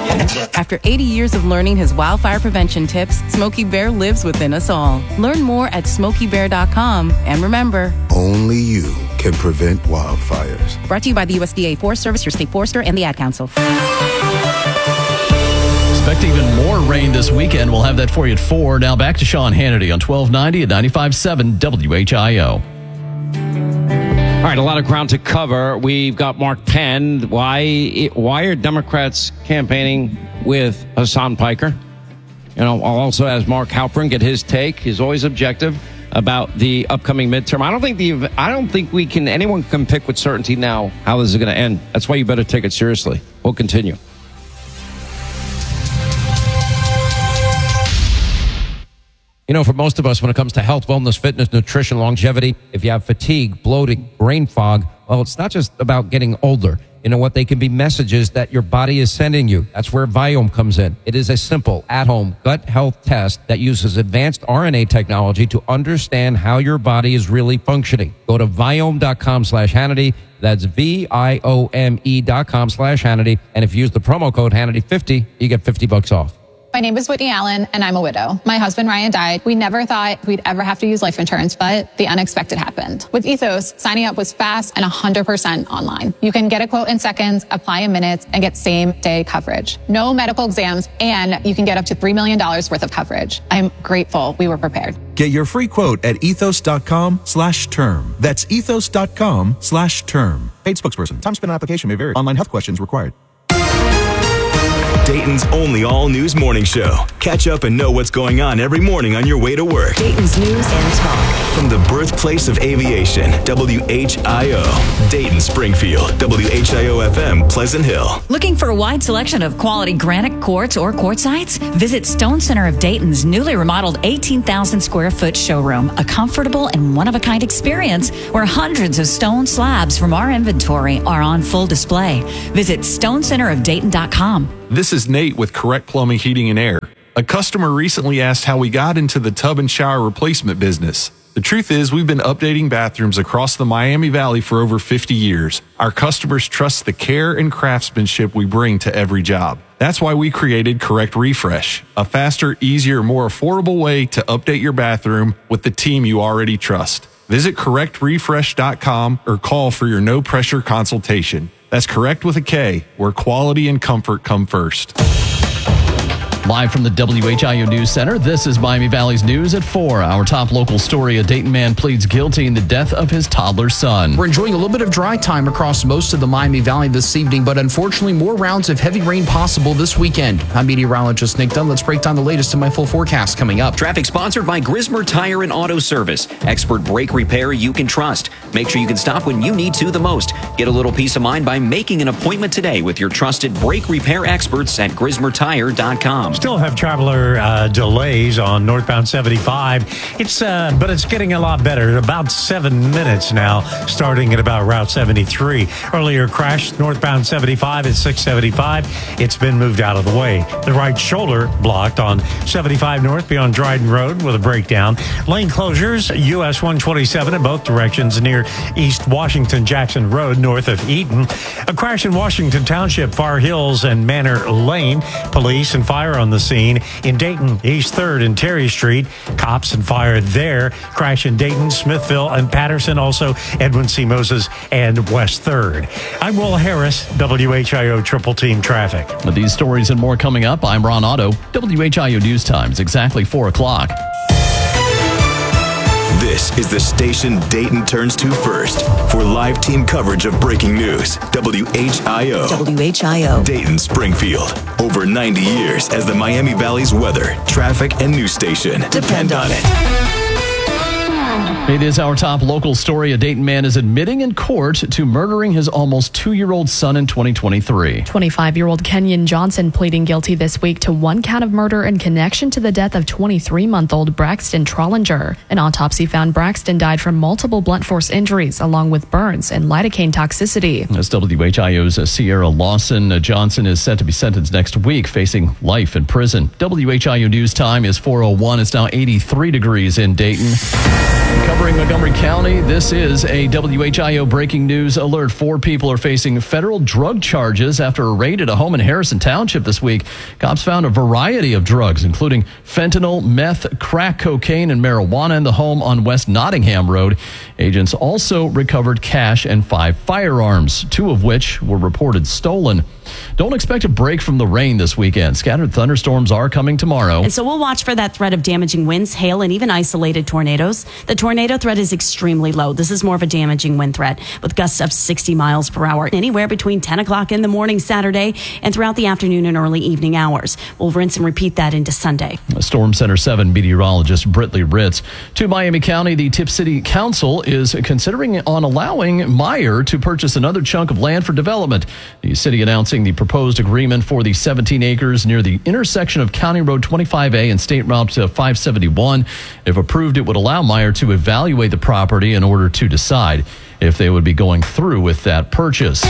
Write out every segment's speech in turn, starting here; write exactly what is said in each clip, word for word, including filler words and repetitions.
After eighty years of learning his wildfire prevention tips, Smokey Bear lives within us all. Learn more at smokey bear dot com. And remember, only you can prevent wildfires. Brought to you by the U S D A Forest Service, your state forester, and the Ad Council. Expect even more rain this weekend. We'll have that for you at four. Now back to Sean Hannity on twelve ninety at ninety-five point seven W H I O. All right, a lot of ground to cover. We've got Mark Penn. Why, why are Democrats campaigning with Hassan Piker? You know, I'll also ask Mark Halperin, get his take. He's always objective about the upcoming midterm. I don't think the I don't think we can anyone can pick with certainty now how this is going to end. That's why you better take it seriously. We'll continue. You know, for most of us, when it comes to health, wellness, fitness, nutrition, longevity, if you have fatigue, bloating, brain fog, well, it's not just about getting older. You know what? They can be messages that your body is sending you. That's where Viome comes in. It is a simple, at-home gut health test that uses advanced R N A technology to understand how your body is really functioning. Go to Viome.com slash Hannity. That's V-I-O-M-E dot com slash Hannity. And if you use the promo code Hannity fifty, you get fifty bucks off. My name is Whitney Allen, and I'm a widow. My husband, Ryan, died. We never thought we'd ever have to use life insurance, but the unexpected happened. With Ethos, signing up was fast and one hundred percent online. You can get a quote in seconds, apply in minutes, and get same-day coverage. No medical exams, and you can get up to three million dollars worth of coverage. I'm grateful we were prepared. Get your free quote at ethos.com slash term. That's ethos.com slash term. Paid spokesperson. Time spent on application may vary. Online health questions required. Dayton's only all-news morning show. Catch up and know what's going on every morning on your way to work. Dayton's News and Talk. From the birthplace of aviation, W H I O. Dayton, Springfield, W H I O F M, Pleasant Hill. Looking for a wide selection of quality granite quartz or quartzites? Visit Stone Center of Dayton's newly remodeled eighteen thousand square foot showroom. A comfortable and one-of-a-kind experience where hundreds of stone slabs from our inventory are on full display. Visit stone center of dayton dot com. This is Nate with Correct Plumbing, Heating, and Air. A customer recently asked how we got into the tub and shower replacement business. The truth is, we've been updating bathrooms across the Miami Valley for over fifty years. Our customers trust the care and craftsmanship we bring to every job. That's why we created Correct Refresh, a faster, easier, more affordable way to update your bathroom with the team you already trust. Visit correct refresh dot com or call for your no-pressure consultation. That's Correct with a K, where quality and comfort come first. Live from the W H I O News Center, this is Miami Valley's News at four. Our top local story, a Dayton man pleads guilty in the death of his toddler son. We're enjoying a little bit of dry time across most of the Miami Valley this evening, but unfortunately more rounds of heavy rain possible this weekend. I'm meteorologist Nick Dunn. Let's break down the latest in my full forecast coming up. Traffic sponsored by Grismer Tire and Auto Service. Expert brake repair you can trust. Make sure you can stop when you need to the most. Get a little peace of mind by making an appointment today with your trusted brake repair experts at grismer tire dot com. Still have traveler uh, delays on northbound seventy-five. It's uh, but it's getting a lot better. About seven minutes now, starting at about Route seventy-three. Earlier crash northbound seventy-five at six seventy-five. It's been moved out of the way. The right shoulder blocked on seventy-five north beyond Dryden Road with a breakdown. Lane closures, U S one twenty-seven in both directions near East Washington Jackson Road north of Eaton. A crash in Washington Township, Far Hills and Manor Lane. Police and fire on the scene. In Dayton, East third and Terry Street. Cops and fire there. Crash in Dayton, Smithville, and Patterson. Also, Edwin C. Moses and West third. I'm Will Harris, W H I O Triple Team Traffic. With these stories and more coming up, I'm Ron Otto. W H I O News Times, exactly four o'clock. This is the station Dayton turns to first for live team coverage of breaking news. W H I O. W H I O. Dayton, Springfield. Over ninety years as the Miami Valley's weather, traffic, and news station. Depend on it. It is our top local story. A Dayton man is admitting in court to murdering his almost two-year-old son in twenty twenty-three. twenty-five-year-old Kenyon Johnson pleading guilty this week to one count of murder in connection to the death of twenty-three-month-old Braxton Trollinger. An autopsy found Braxton died from multiple blunt force injuries along with burns and lidocaine toxicity. As W H I O's Sierra Lawson, Johnson is set to be sentenced next week, facing life in prison. W H I O News Time is four oh one. It's now eighty-three degrees in Dayton. Cover Covering Montgomery County, this is a W H I O breaking news alert. Four people are facing federal drug charges after a raid at a home in Harrison Township this week. Cops found a variety of drugs, including fentanyl, meth, crack cocaine, and marijuana in the home on West Nottingham Road. Agents also recovered cash and five firearms, two of which were reported stolen. Don't expect a break from the rain this weekend. Scattered thunderstorms are coming tomorrow. And so we'll watch for that threat of damaging winds, hail, and even isolated tornadoes. The tornado threat is extremely low. This is more of a damaging wind threat with gusts of sixty miles per hour, anywhere between ten o'clock in the morning Saturday and throughout the afternoon and early evening hours. We'll rinse and repeat that into Sunday. Storm Center seven meteorologist Britley Ritz. To Miami County, the Tipp City Council is considering on allowing Meijer to purchase another chunk of land for development. The city announcing the proposed agreement for the seventeen acres near the intersection of County Road twenty-five A and State Route five seventy-one. If approved, it would allow Meijer to evaluate the property in order to decide if they would be going through with that purchase.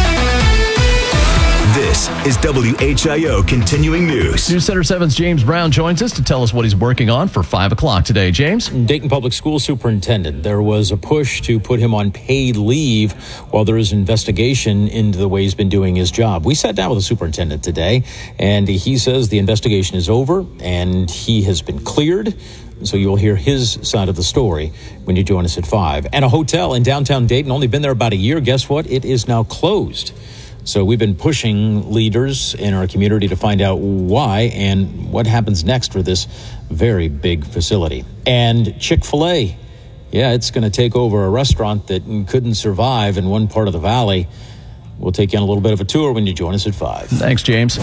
This is W H I O Continuing News. News Center seven's James Brown joins us to tell us what he's working on for five o'clock today. James? Dayton Public School Superintendent. There was a push to put him on paid leave while there is an investigation into the way he's been doing his job. We sat down with the superintendent today, and he says the investigation is over and he has been cleared. So you'll hear his side of the story when you join us at five. And a hotel in downtown Dayton, only been there about a year. Guess what? It is now closed. So we've been pushing leaders in our community to find out why and what happens next for this very big facility. And Chick-fil-A, yeah, it's going to take over a restaurant that couldn't survive in one part of the valley. We'll take you on a little bit of a tour when you join us at five. Thanks, James.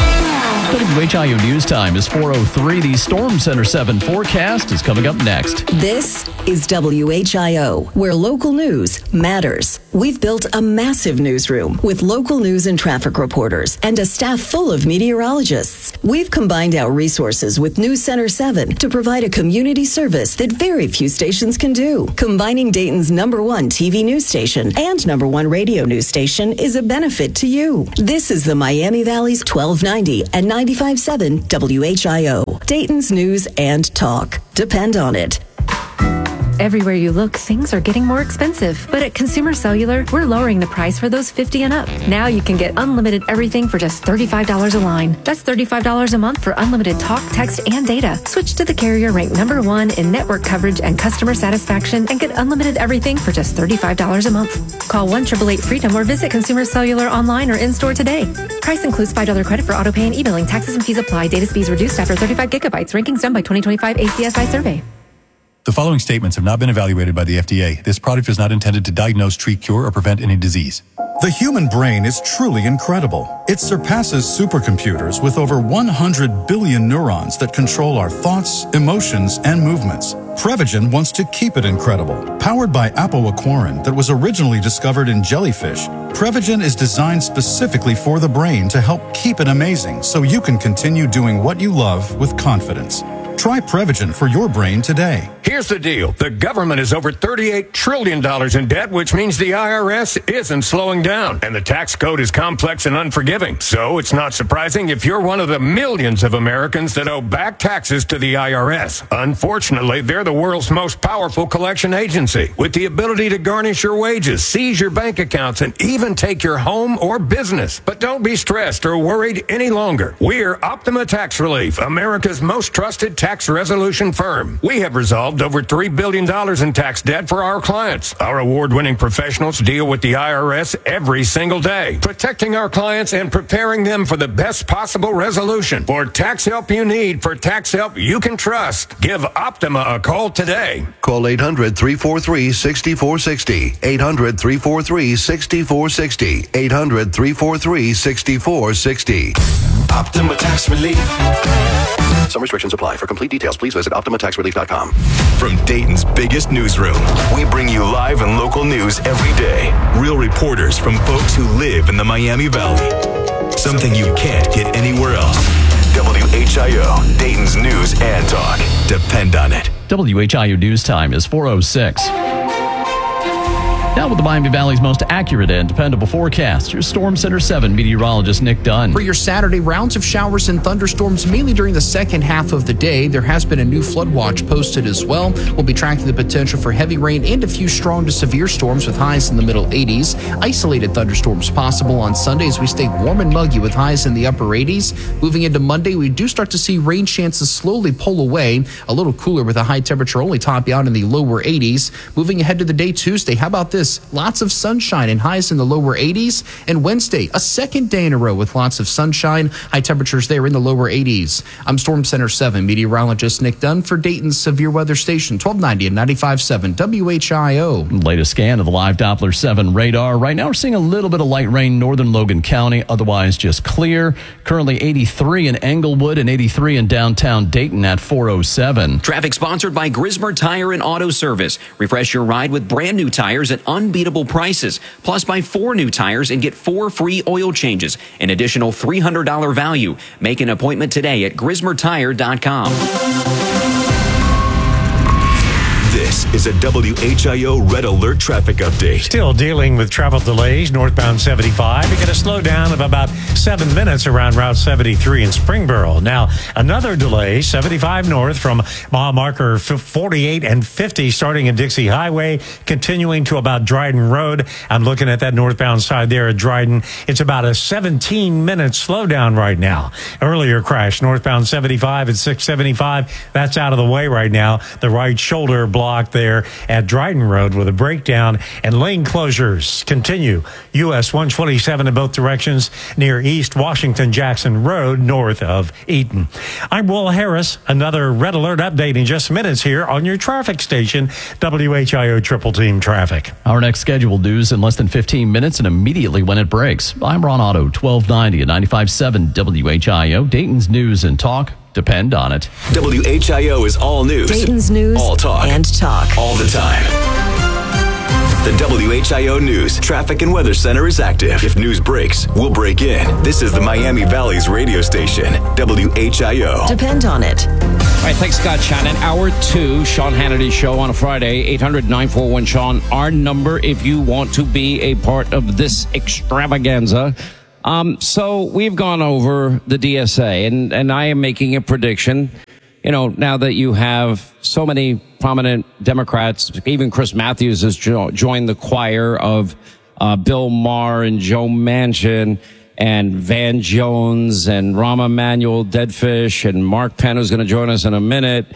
W H I O News Time is four oh three. The Storm Center seven forecast is coming up next. This is W H I O, where local news matters. We've built a massive newsroom with local news and traffic reporters and a staff full of meteorologists. We've combined our resources with News Center seven to provide a community service that very few stations can do. Combining Dayton's number one T V news station and number one radio news station is a benefit to you. This is the Miami Valley's twelve ninety and ninety-five point seven W H I O. Dayton's news and talk. Depend on it. Everywhere you look, things are getting more expensive. But at Consumer Cellular, we're lowering the price for those fifty and up. Now you can get unlimited everything for just thirty-five dollars a line. That's thirty-five dollars a month for unlimited talk, text, and data. Switch to the carrier ranked number one in network coverage and customer satisfaction and get unlimited everything for just thirty-five dollars a month. Call one eight eight eight freedom or visit Consumer Cellular online or in-store today. Price includes five dollars credit for auto pay and e-billing. Taxes and fees apply. Data speeds reduced after thirty-five gigabytes. Rankings done by twenty twenty-five A C S I survey. The following statements have not been evaluated by the F D A. This product is not intended to diagnose, treat, cure, or prevent any disease. The human brain is truly incredible. It surpasses supercomputers with over one hundred billion neurons that control our thoughts, emotions, and movements. Prevagen wants to keep it incredible. Powered by apoaquarin that was originally discovered in jellyfish, Prevagen is designed specifically for the brain to help keep it amazing so you can continue doing what you love with confidence. Try Prevagen for your brain today. Here's the deal. The government is over thirty-eight trillion dollars in debt, which means the I R S isn't slowing down. And the tax code is complex and unforgiving. So it's not surprising if you're one of the millions of Americans that owe back taxes to the I R S. Unfortunately, they're the world's most powerful collection agency, with the ability to garnish your wages, seize your bank accounts, and even take your home or business. But don't be stressed or worried any longer. We're Optima Tax Relief, America's most trusted tax resolution firm. We have resolved over three billion dollars in tax debt for our clients. Our award-winning professionals deal with the I R S every single day, protecting our clients and preparing them for the best possible resolution. For tax help you need, for tax help you can trust, give Optima a call today. Call eight hundred, three four three, six four six zero. eight hundred, three four three, six four six zero. eight hundred, three four three, six four six zero. Optima Tax Relief. Some restrictions apply. For complete details, please visit optima tax relief dot com. From Dayton's biggest newsroom, we bring you live and local news every day. Real reporters from folks who live in the Miami Valley. Something you can't get anywhere else. W H I O, Dayton's news and talk. Depend on it. W H I O News Time is four oh six. Now with the Miami Valley's most accurate and dependable forecast, your Storm Center seven meteorologist Nick Dunn. For your Saturday, rounds of showers and thunderstorms mainly during the second half of the day. There has been a new flood watch posted as well. We'll be tracking the potential for heavy rain and a few strong to severe storms with highs in the middle eighties. Isolated thunderstorms possible on Sunday as we stay warm and muggy with highs in the upper eighties. Moving into Monday, we do start to see rain chances slowly pull away. A little cooler with a high temperature only topping out in the lower eighties. Moving ahead to the day Tuesday, how about this? Lots of sunshine and highs in the lower eighties. And Wednesday, a second day in a row with lots of sunshine. High temperatures there in the lower eighties. I'm Storm Center seven meteorologist Nick Dunn for Dayton's Severe Weather Station, twelve ninety and ninety-five point seven W H I O. Latest scan of the live Doppler seven radar. Right now we're seeing a little bit of light rain northern Logan County, otherwise just clear. Currently eighty-three in Englewood and eighty-three in downtown Dayton at four oh seven. Traffic sponsored by Grismer Tire and Auto Service. Refresh your ride with brand new tires at unbeatable prices. Plus, buy four new tires and get four free oil changes. An additional three hundred dollars value. Make an appointment today at grismer tire dot com. This is a W H I O Red Alert traffic update. Still dealing with travel delays northbound seventy-five. We get a slowdown of about seven minutes around Route seventy-three in Springboro. Now, another delay, seventy-five north from mile marker forty-eight and fifty starting at Dixie Highway, continuing to about Dryden Road. I'm looking at that northbound side there at Dryden. It's about a seventeen minute slowdown right now. Earlier crash northbound seventy-five at six seventy-five. That's out of the way right now. The right shoulder block there at Dryden Road with a breakdown, and lane closures continue. U S one twenty-seven in both directions near East Washington Jackson Road north of Eaton. I'm Will Harris. Another Red Alert update in just minutes here on your traffic station, W H I O Triple Team Traffic. Our next scheduled news in less than fifteen minutes and immediately when it breaks. I'm Ron Otto, twelve ninety and ninety-five point seven W H I O, Dayton's News and Talk. Depend on it. W H I O is all news. Dayton's news all talk. and talk. All the time. The W H I O News Traffic and Weather Center is active. If news breaks, we'll break in. This is the Miami Valley's radio station, W H I O. Depend on it. All right, thanks, Scott Shannon. Hour two, Sean Hannity Show on a Friday, eight hundred nine four one Sean. Our number if you want to be a part of this extravaganza. Um, so we've gone over the D S A, and, and I am making a prediction. You know, now that you have so many prominent Democrats, even Chris Matthews has jo- joined the choir of uh, Bill Maher and Joe Manchin and Van Jones and Rahm Emanuel Deadfish and Mark Penn, who's going to join us in a minute.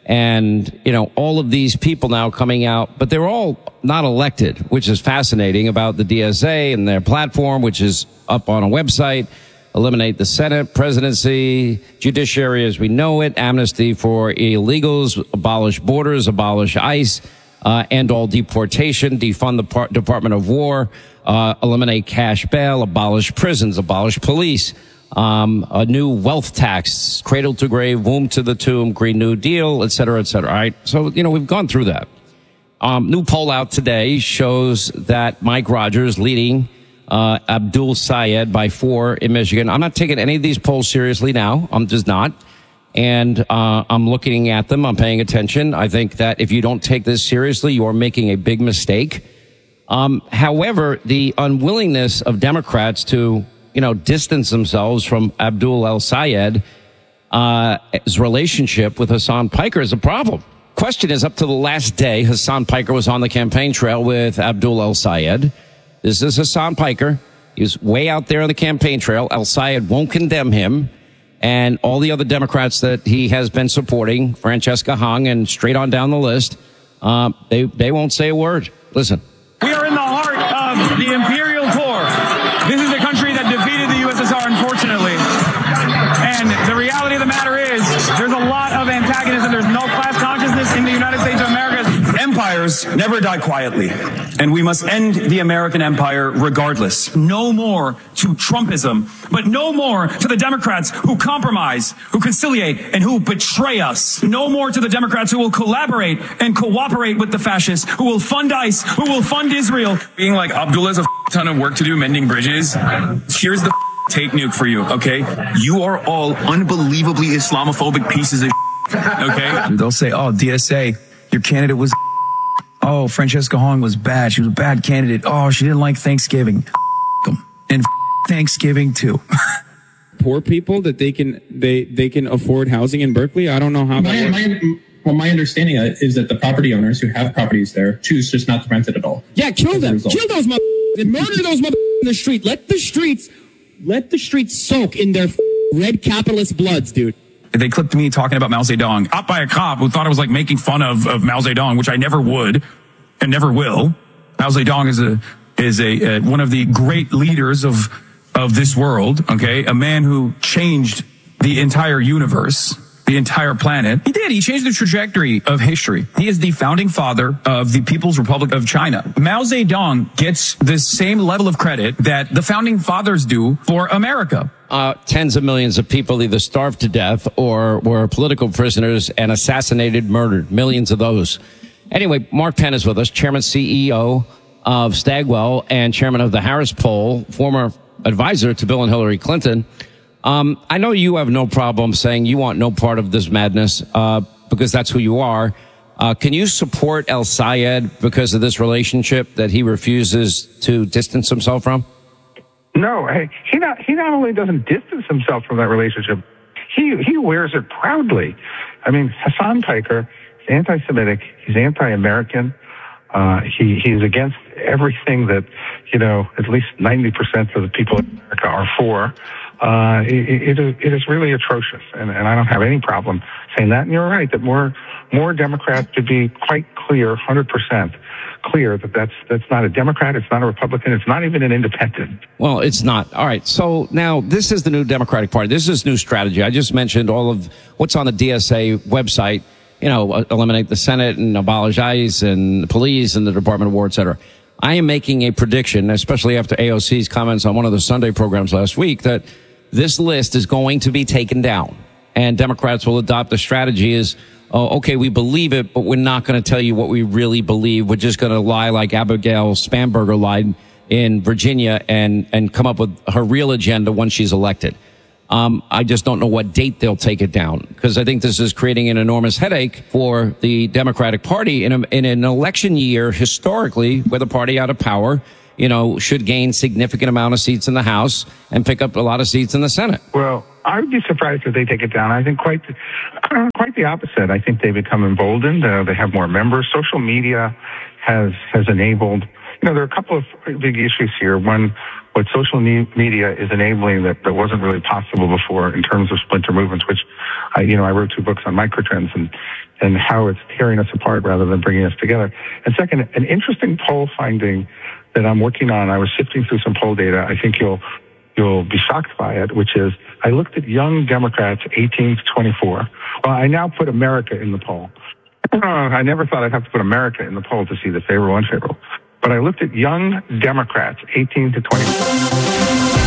And, you know, all of these people now coming out, but they're all not elected, which is fascinating about the D S A and their platform, which is up on a website. Eliminate the Senate, presidency, judiciary as we know it, amnesty for illegals, abolish borders, abolish ICE, uh, end all deportation, defund the par- Department of War, uh, eliminate cash bail, abolish prisons, abolish police. Um, a new wealth tax, cradle to grave, womb to the tomb, Green New Deal, et cetera, et cetera. All right. So, you know, we've gone through that. Um, new poll out today shows that Mike Rogers leading, uh, Abdul Sayed by four in Michigan. I'm not taking any of these polls seriously now. I'm just not. And, uh, I'm looking at them. I'm paying attention. I think that if you don't take this seriously, you are making a big mistake. Um, however, the unwillingness of Democrats to, you know, distance themselves from Abdul El Sayed, uh, his relationship with Hassan Piker is a problem. Question is, up to the last day, Hassan Piker was on the campaign trail with Abdul El Sayed. This is Hassan Piker. He was way out there on the campaign trail. El Sayed won't condemn him. And all the other Democrats that he has been supporting, Francesca Hung and straight on down the list, uh, they, they won't say a word. Listen. We are in the heart of the imperial core. This is a country that defeated the U S S R, unfortunately. And the reality of the matter is, there's a lot of antagonism. There's no class consciousness in the United States of America. Empires never die quietly, and we must end the American empire regardless. No more to Trumpism, but no more to the Democrats who compromise, who conciliate, and who betray us. No more to the Democrats who will collaborate and cooperate with the fascists, who will fund ICE, who will fund Israel. Being like, Abdullah has a ton of work to do mending bridges. Here's the take nuke for you, okay? You are all unbelievably Islamophobic pieces of okay? They'll say, oh, D S A, your candidate was oh, oh, Francesca Hong was bad. She was a bad candidate. Oh, she didn't like Thanksgiving. And Thanksgiving too. Poor people that they can they they can afford housing in Berkeley. I don't know how my, that works. My, well, my understanding is that the property owners who have properties there choose just not to rent it at all. Yeah, kill them. Kill those motherfuckers and murder those motherfuckers in the street. Let the streets let the streets soak in their red capitalist bloods, dude. They clipped me talking about Mao Zedong up by a cop who thought I was like making fun of, of Mao Zedong, which I never would and never will. Mao Zedong is a is a uh, one of the great leaders of of this world, okay? A man who changed the entire universe, the entire planet. He did. He changed the trajectory of history. He is the founding father of the People's Republic of China. Mao Zedong gets the same level of credit that the founding fathers do for America. Uh, tens of millions of people either starved to death or were political prisoners and assassinated, murdered. Millions of those. Anyway, Mark Penn is with us, Chairman C E O of Stagwell and Chairman of the Harris Poll, former advisor to Bill and Hillary Clinton. Um, I know you have no problem saying you want no part of this madness uh, because that's who you are. Uh, can you support El Sayed because of this relationship that he refuses to distance himself from? No, hey, he not he not only doesn't distance himself from that relationship, he he wears it proudly. I mean, Hassan Piker is anti-Semitic. He's anti-American. Uh, he he's against everything that, you know, at least ninety percent of the people in America are for. Uh, it, it, is, it is really atrocious, and, and I don't have any problem saying that. And you're right that more more Democrats should be quite clear, one hundred percent clear that that's that's not a Democrat, it's not a Republican, it's not even an independent. Well, it's not. All right. So now this is the new Democratic Party. This is new strategy. I just mentioned all of what's on the D S A website. You know, eliminate the Senate and abolish ICE and the police and the Department of War, et cetera. I am making a prediction, especially after A O C's comments on one of the Sunday programs last week, that this list is going to be taken down. And Democrats will adopt the strategy is, oh, okay, we believe it, but we're not going to tell you what we really believe. We're just going to lie like Abigail Spanberger lied in Virginia and, and come up with her real agenda when she's elected. Um, I just don't know what date they'll take it down, because I think this is creating an enormous headache for the Democratic Party in, a, in an election year, historically, where the party out of power, you know, should gain significant amount of seats in the House and pick up a lot of seats in the Senate. Well, I would be surprised if they take it down. I think quite the, uh, quite the opposite. I think they become emboldened. Uh, they have more members. Social media has has enabled. You know, there are a couple of big issues here. One, what social media is enabling that, that wasn't really possible before in terms of splinter movements, which I, you know, I wrote two books on microtrends and, and how it's tearing us apart rather than bringing us together. And second, an interesting poll finding that I'm working on. I was sifting through some poll data. I think you'll, you'll be shocked by it, which is I looked at young Democrats, eighteen to twenty-four. Well, I now put America in the poll. Uh, I never thought I'd have to put America in the poll to see the favorable and unfavorable. But I looked at young Democrats, eighteen to twenty-four.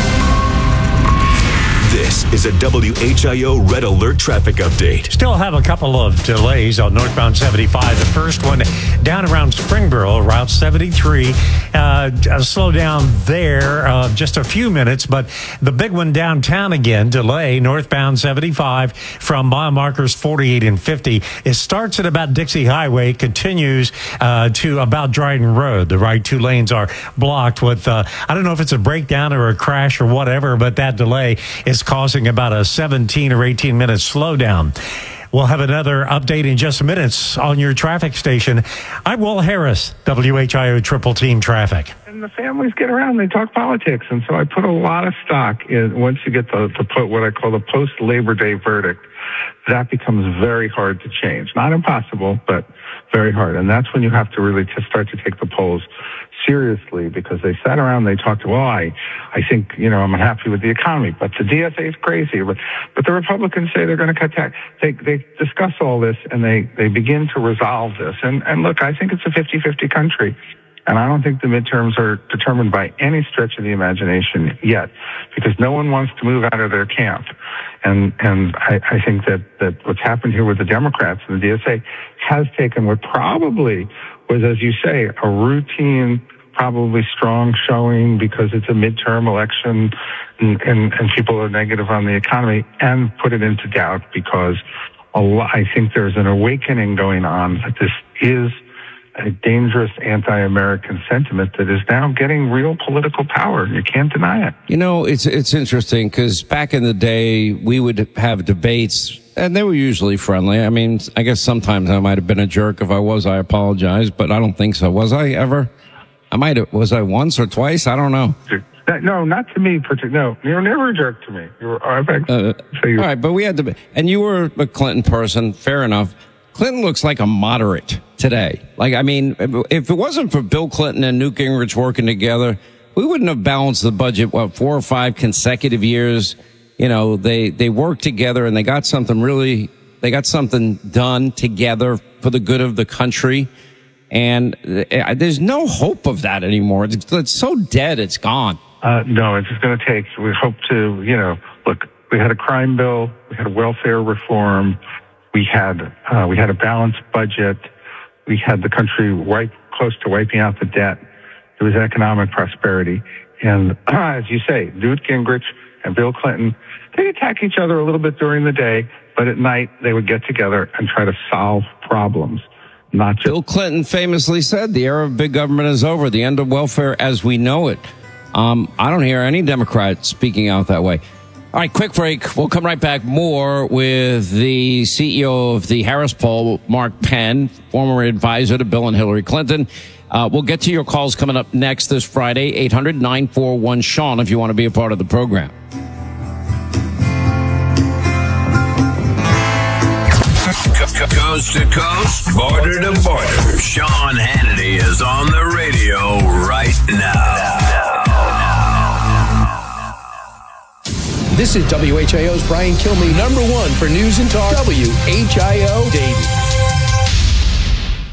This is a W H I O Red Alert traffic update. Still have a couple of delays on northbound seventy-five. The first one down around Springboro, Route seventy-three. Uh, a slow down there, uh, just a few minutes, but the big one downtown again, delay northbound seventy-five from mile markers forty-eight and fifty. It starts at about Dixie Highway, continues uh, to about Dryden Road. The right two lanes are blocked with, uh, I don't know if it's a breakdown or a crash or whatever, but that delay is causing about a seventeen or eighteen minute slowdown. We'll have another update in just minutes on your traffic station. I'm Will Harris, W H I O Triple Team Traffic. And the families get around, they talk politics. And so I put a lot of stock in, once you get the, to put what I call the post-Labor Day verdict, that becomes very hard to change. Not impossible, but very hard. And that's when you have to really to start to take the polls seriously, because they sat around, they talked, well, I, I think, you know, I'm unhappy with the economy, but the D S A is crazy. But, but the Republicans say they're going to cut tax. They, they discuss all this and they, they begin to resolve this. And, and look, I think it's a fifty-fifty country. And I don't think the midterms are determined by any stretch of the imagination yet, because no one wants to move out of their camp. And, and I, I think that, that what's happened here with the Democrats and the D S A has taken what probably was, as you say, a routine, probably strong showing because it's a midterm election and, and, and people are negative on the economy, and put it into doubt because a lot, I think there's an awakening going on that this is a dangerous anti-American sentiment that is now getting real political power. You can't deny it. You know, it's it's interesting because back in the day, we would have debates, and they were usually friendly. I mean, I guess sometimes I might have been a jerk. If I was, I apologize, but I don't think so. Was I ever? I might have. Was I once or twice? I don't know. No, not to me. No, you were never a jerk to me. You were. I beg, Uh, so you, all right, but we had to, and you were a Clinton person. Fair enough. Clinton looks like a moderate today. Like, I mean, if it wasn't for Bill Clinton and Newt Gingrich working together, we wouldn't have balanced the budget, what, four or five consecutive years. You know, they, they worked together and they got something really, they got something done together for the good of the country. And uh, there's no hope of that anymore. It's, it's so dead, it's gone. Uh, no, it's just going to take, we hope to, you know, look, we had a crime bill, we had a welfare reform, we had, uh, we had a balanced budget, we had the country right close to wiping out the debt. There was economic prosperity. And uh, as you say, Newt Gingrich and Bill Clinton, they attack each other a little bit during the day, but at night they would get together and try to solve problems. Not just- Bill Clinton famously said the era of big government is over, the end of welfare as we know it. Um, I don't hear any Democrat speaking out that way. All right, quick break. We'll come right back more with the C E O of the Harris Poll, Mark Penn, former advisor to Bill and Hillary Clinton. Uh, we'll get to your calls coming up next this Friday, eight hundred nine four one Sean, if you want to be a part of the program. Coast to coast, border to border. Sean Hannity is on the radio right now. This is W H I O's Brian Kilmeade, number one for news and talk. W H I O Davie.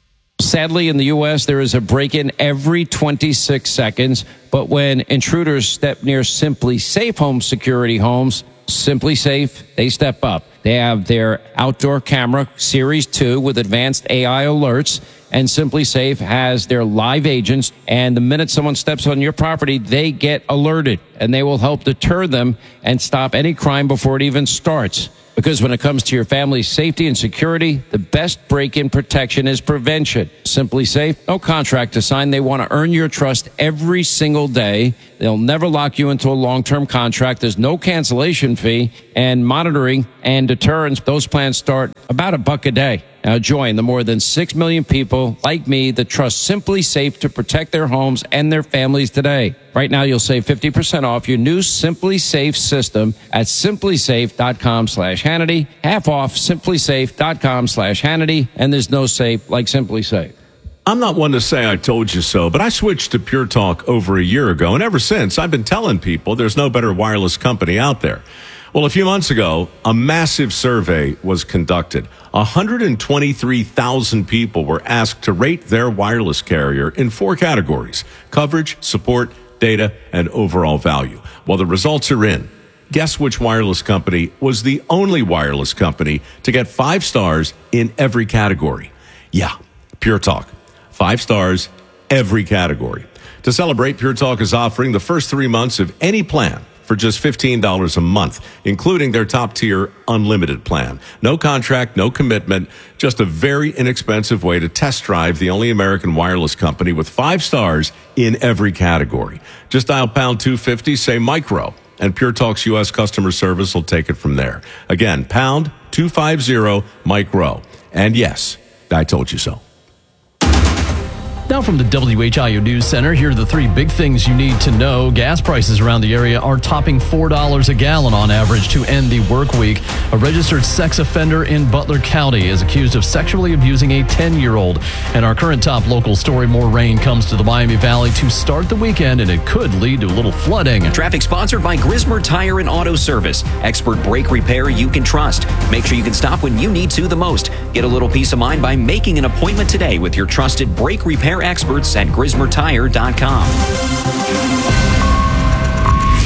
Sadly, in the U S, there is a break-in every twenty-six seconds. But when intruders step near Simply Safe Home Security homes, Simply Safe, they step up. They have their outdoor camera, Series two, with advanced A I alerts. And Simply Safe has their live agents. And the minute someone steps on your property, they get alerted. And they will help deter them and stop any crime before it even starts. Because when it comes to your family's safety and security, the best break-in protection is prevention. Simply Safe, no contract to sign. They want to earn your trust every single day. They'll never lock you into a long-term contract. There's no cancellation fee. And monitoring and deterrence, those plans start about a buck a day. Now join the more than six million people like me that trust Simply Safe to protect their homes and their families today. Right now, you'll save fifty percent off your new Simply Safe system at simplysafe.com slash Hannity. Half off simplysafe.com slash Hannity. And there's no safe like Simply Safe. I'm not one to say I told you so, but I switched to Pure Talk over a year ago. And ever since, I've been telling people there's no better wireless company out there. Well, a few months ago, a massive survey was conducted. one hundred twenty-three thousand people were asked to rate their wireless carrier in four categories: coverage, support, data, and overall value. Well, the results are in. Guess which wireless company was the only wireless company to get five stars in every category? Yeah, Pure Talk. Five stars, every category. To celebrate, Pure Talk is offering the first three months of any plan for just fifteen dollars a month, including their top-tier unlimited plan. No contract, no commitment, just a very inexpensive way to test drive the only American wireless company with five stars in every category. Just dial pound two fifty, say micro, and Pure Talk's U S customer service will take it from there. Again, pound two fifty, micro. And yes, I told you so. Now from the W H I O News Center, here are the three big things you need to know. Gas prices around the area are topping four dollars a gallon on average to end the work week. A registered sex offender in Butler County is accused of sexually abusing a ten-year-old. And our current top local story, more rain comes to the Miami Valley to start the weekend, and it could lead to a little flooding. Traffic sponsored by Grismer Tire and Auto Service. Expert brake repair you can trust. Make sure you can stop when you need to the most. Get a little peace of mind by making an appointment today with your trusted brake repair experts at grismer tire dot com.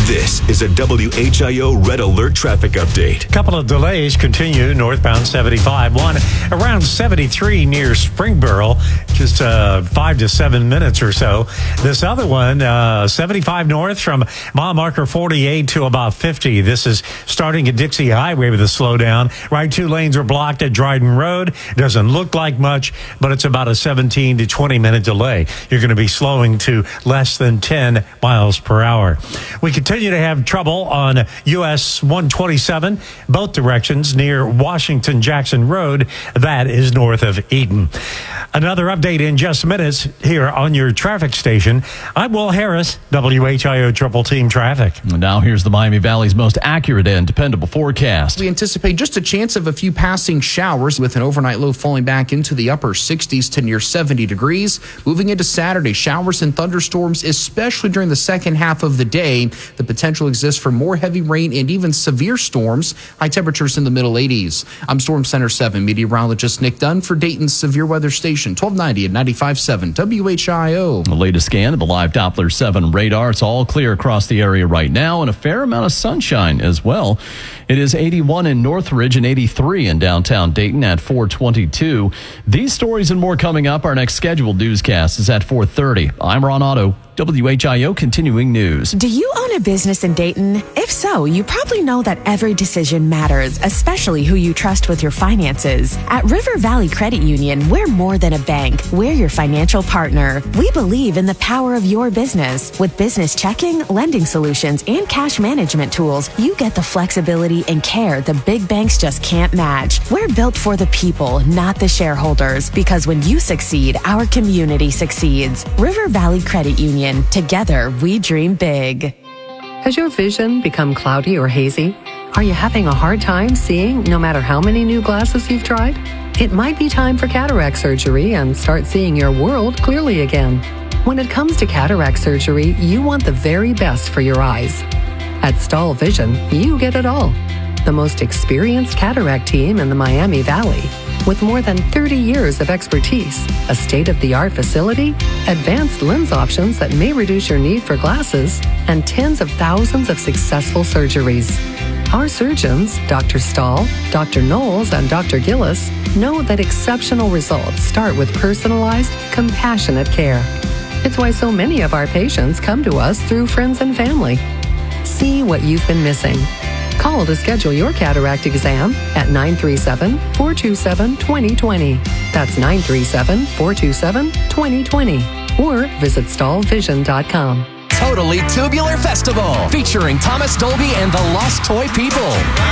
This is a W H I O Red Alert traffic update. A couple of delays continue northbound seventy-five. One around seventy-three near Springboro, just uh, five to seven minutes or so. This other one, uh, seventy-five north from mile marker forty-eight to about fifty. This is starting at Dixie Highway with a slowdown. Right two lanes are blocked at Dryden Road. Doesn't look like much, but it's about a seventeen to twenty minute delay. You're going to be slowing to less than ten miles per hour. We continue to have trouble on U S one twenty-seven, both directions near Washington Jackson Road. That is north of Eden. Another update in just minutes here on your traffic station. I'm Will Harris, W H I O Triple Team Traffic. And now here's the Miami Valley's most accurate and dependable forecast. We anticipate just a chance of a few passing showers with an overnight low falling back into the upper sixties to near seventy degrees. Moving into Saturday, showers and thunderstorms, especially during the second half of the day. The potential exists for more heavy rain and even severe storms. High temperatures in the middle eighties. I'm Storm Center seven meteorologist Nick Dunn for Dayton's Severe Weather Station, twelve ninety and ninety-five point seven W H I O. The latest scan of the live Doppler seven radar. It's all clear across the area right now and a fair amount of sunshine as well. It is eighty-one in Northridge and eighty-three in downtown Dayton at four twenty-two. These stories and more coming up. Our next scheduled newscast is at four thirty. I'm Ron Otto, W H I O Continuing News. Do you own a business in Dayton? If so, you probably know that every decision matters, especially who you trust with your finances. At River Valley Credit Union, we're more than a bank. We're your financial partner. We believe in the power of your business. With business checking, lending solutions, and cash management tools, you get the flexibility and care the big banks just can't match. We're built for the people, not the shareholders, because when you succeed, our community succeeds. River Valley Credit Union. Together, we dream big. Has your vision become cloudy or hazy? Are you having a hard time seeing no matter how many new glasses you've tried? It might be time for cataract surgery and start seeing your world clearly again. When it comes to cataract surgery, you want the very best for your eyes. At Stahl Vision, you get it all. The most experienced cataract team in the Miami Valley. With more than thirty years of expertise, a state-of-the-art facility, advanced lens options that may reduce your need for glasses, and tens of thousands of successful surgeries. Our surgeons, Doctor Stahl, Doctor Knowles, and Doctor Gillis, know that exceptional results start with personalized, compassionate care. It's why so many of our patients come to us through friends and family. See what you've been missing. Call to schedule your cataract exam at nine three seven, four two seven, two zero two zero. That's nine three seven, four two seven, two zero two zero. Or visit stahl vision dot com. Totally Tubular Festival, featuring Thomas Dolby and the Lost Toy People.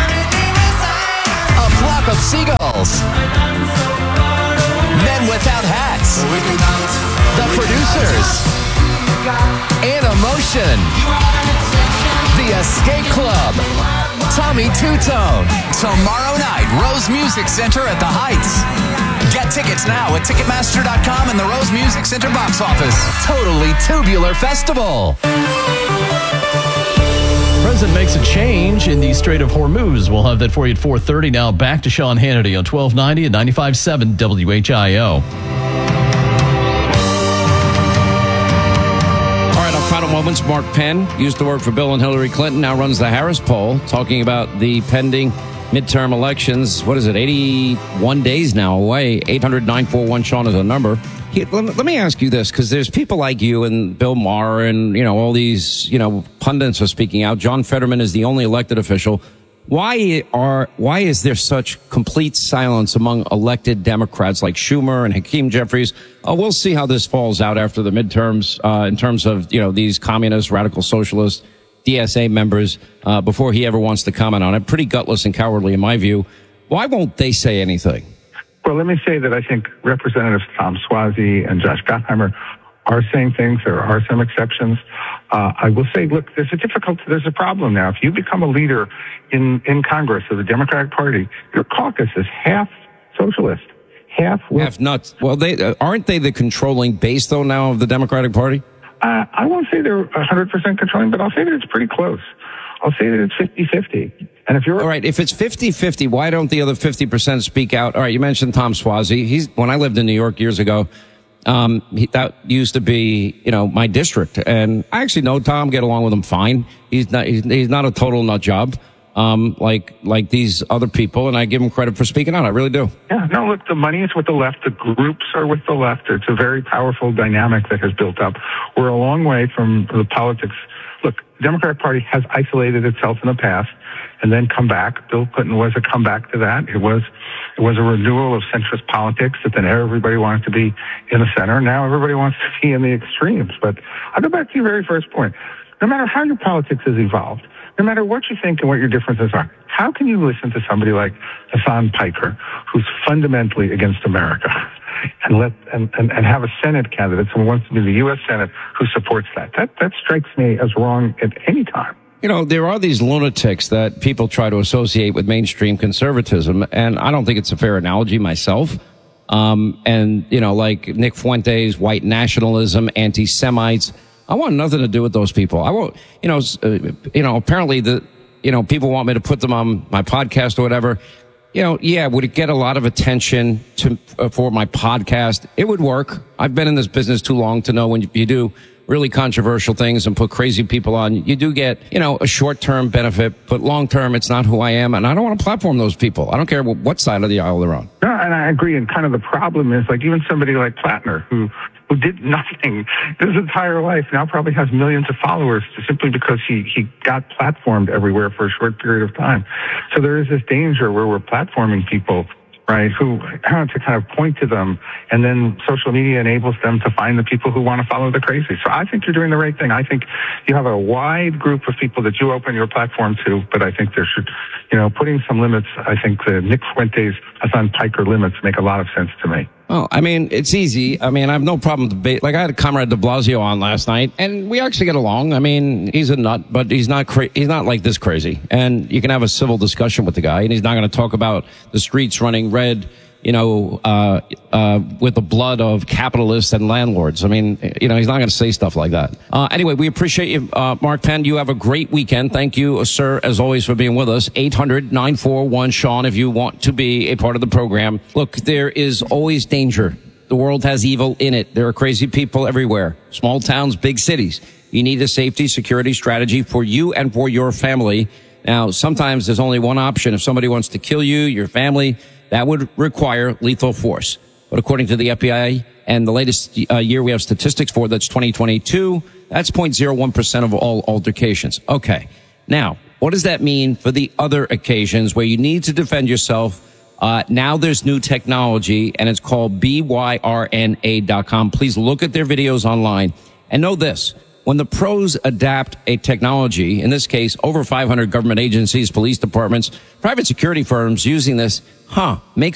A flock of seagulls. Men Without Hats. The Producers. And Emotion. The Escape Club. Tommy Two-Tone. Tomorrow night, Rose Music Center at the Heights. Get tickets now at Ticketmaster dot com and the Rose Music Center box office. Totally Tubular Festival. President makes a change in the Strait of Hormuz. We'll have that for you at four thirty. Now back to Sean Hannity on twelve ninety and ninety-five point seven W H I O. Final moments, Mark Penn used to work for Bill and Hillary Clinton, now runs the Harris poll, talking about the pending midterm elections. What is it, eighty-one days now away? eight hundred, nine four one, Sean is a number. He, let, let me ask you this, because there's people like you and Bill Maher and, you know, all these, you know, pundits are speaking out. John Fetterman is the only elected official. Why are why is there such complete silence among elected Democrats like Schumer and Hakeem Jeffries? Uh, we'll see how this falls out after the midterms uh, in terms of, you know, these communist, radical socialist, D S A members uh, before he ever wants to comment on it. Pretty gutless and cowardly in my view. Why won't they say anything? Well, let me say that I think Representatives Tom Suozzi and Josh Gottheimer are saying things. There are some exceptions. Uh, I will say, look, there's a difficult, there's a problem now. If you become a leader in, in Congress of the Democratic Party, your caucus is half socialist, half... Half nuts. Well, they uh, aren't they the controlling base, though, now of the Democratic Party? Uh, I won't say they're one hundred percent controlling, but I'll say that it's pretty close. I'll say that it's fifty-fifty. And if you're... All right, if it's fifty-fifty, why don't the other fifty percent speak out? All right, you mentioned Tom Suozzi. He's, when I lived in New York years ago, Um, he, that used to be, you know, my district. And I actually know Tom, get along with him fine. He's not, he's, he's not a total nut job, um, like, like these other people. And I give him credit for speaking out. I really do. Yeah, no, look, the money is with the left. The groups are with the left. It's a very powerful dynamic that has built up. We're a long way from the politics. Look, the Democratic Party has isolated itself in the past and then come back. Bill Clinton was a comeback to that. It was it was a renewal of centrist politics that then everybody wanted to be in the center. Now everybody wants to be in the extremes. But I'll go back to your very first point. No matter how your politics has evolved, no matter what you think and what your differences are, how can you listen to somebody like Hassan Piker, who's fundamentally against America, and let and, and, and have a Senate candidate, someone wants to be the U S Senate, who supports that? That that strikes me as wrong at any time. You know, there are these lunatics that people try to associate with mainstream conservatism, and I don't think it's a fair analogy myself. Um, and, you know, like Nick Fuentes, white nationalism, anti-Semites. I want nothing to do with those people. I won't, you know, uh, you know, apparently the, you know, people want me to put them on my podcast or whatever. You know, yeah, would it get a lot of attention to uh, for my podcast? It would work. I've been in this business too long to know when you, you do really controversial things and put crazy people on, you do get, you know, a short-term benefit, but long-term, it's not who I am, and I don't want to platform those people. I don't care what side of the aisle they're on. No, and I agree, and kind of the problem is, like, even somebody like Plattner, who who did nothing his entire life, now probably has millions of followers simply because he, he got platformed everywhere for a short period of time. So there is this danger where we're platforming people, right, who have to kind of point to them, and then social media enables them to find the people who want to follow the crazy. So I think you're doing the right thing. I think you have a wide group of people that you open your platform to, but I think there should, you know, putting some limits. I think the Nick Fuentes, Hassan Piker limits make a lot of sense to me. Oh, I mean, it's easy. I mean, I have no problem debate. Like, I had Comrade de Blasio on last night, and we actually get along. I mean, he's a nut, but he's not cra- he's not like this crazy. And you can have a civil discussion with the guy, and he's not going to talk about the streets running red, you know, uh, uh, with the blood of capitalists and landlords. I mean, you know, he's not going to say stuff like that. Uh, anyway, we appreciate you, uh, Mark Penn. You have a great weekend. Thank you, sir, as always, for being with us. eight hundred nine four one Sean, if you want to be a part of the program. Look, there is always danger. The world has evil in it. There are crazy people everywhere. Small towns, big cities. You need a safety, security strategy for you and for your family. Now, sometimes there's only one option. If somebody wants to kill you, your family, that would require lethal force. But according to the F B I and the latest uh, year we have statistics for, that's twenty twenty-two, that's zero point zero one percent of all altercations. Okay. Now, what does that mean for the other occasions where you need to defend yourself? Uh, now there's new technology, and it's called B Y R N A dot com. Please look at their videos online. And know this. When the pros adapt a technology, in this case, over five hundred government agencies, police departments, private security firms using this, huh, makes